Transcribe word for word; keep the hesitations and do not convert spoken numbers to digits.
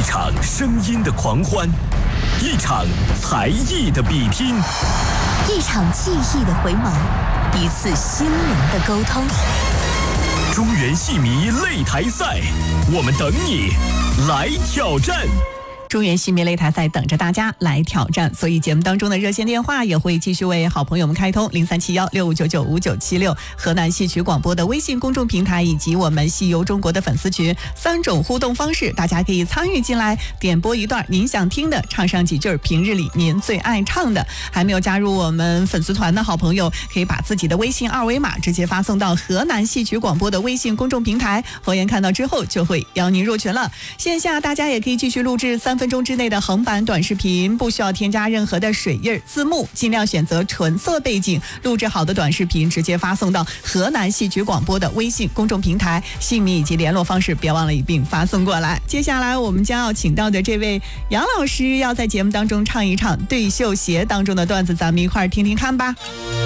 场声音的狂欢，一场才艺的比拼， 一场记忆的回眸，一次心灵的沟通。 中原戏迷擂台赛，我们等你来挑战。 中原戏迷擂台赛等着大家来挑战，所以节目当中的热线电话也会继续为好朋友们开通零三七幺六五九九五九七六，河南戏曲广播的微信公众平台以及我们戏游中国的粉丝群，三种互动方式，大家可以参与进来，点播一段您想听的，唱上几句平日里您最爱唱的。还没有加入我们粉丝团的好朋友，可以把自己的微信二维码直接发送到河南戏曲广播的微信公众平台，侯岩看到之后就会邀您入群了。线下大家也可以继续录制三分钟之内的横版短视频，不需要添加任何的水印字幕，尽量选择纯色背景，录制好的短视频直接发送到河南戏曲广播的微信公众平台，姓名以及联络方式别忘了一并发送过来。接下来我们将要请到的这位杨老师要在节目当中唱一唱对绣鞋当中的段子，咱们一块儿听听看吧。